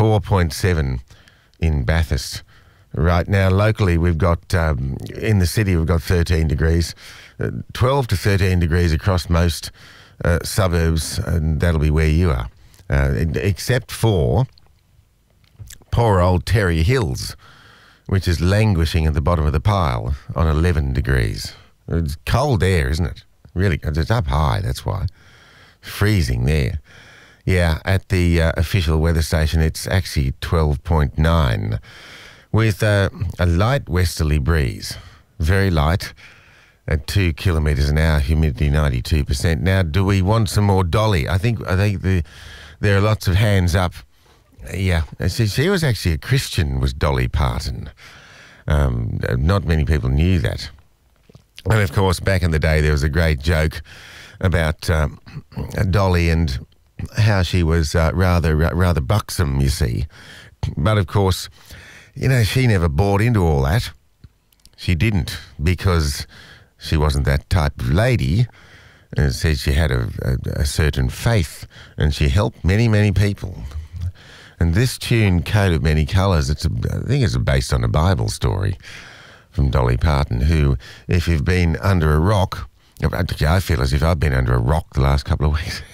4.7 in Bathurst. Right now, locally, we've got, in the city, we've got 13 degrees, 12 to 13 degrees across most suburbs, and that'll be where you are, except for poor old Terry Hills, which is languishing at the bottom of the pile on 11 degrees. It's cold air, isn't it? Really, it's up high, that's why. Freezing there. Yeah, at the official weather station, it's actually 12.9 with a light westerly breeze, very light, at 2 kilometres an hour, humidity 92%. Now, do we want some more Dolly? I think there are lots of hands up. Yeah, she was actually a Christian, was Dolly Parton. Not many people knew that. And, of course, back in the day, there was a great joke about Dolly and how she was rather buxom, you see. But, of course, you know, she never bought into all that. She didn't, because she wasn't that type of lady. And said she had a certain faith, and she helped many, many people. And this tune, Coat of Many Colours, I think it's based on a Bible story from Dolly Parton, who, if you've been under a rock, I feel as if I've been under a rock the last couple of weeks.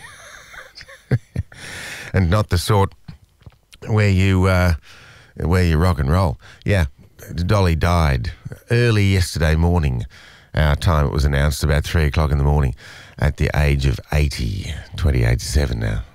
And not the sort where you rock and roll. Yeah, Dolly died early yesterday morning. Our time, it was announced about 3 o'clock in the morning, at the age of 80, 28-7 now.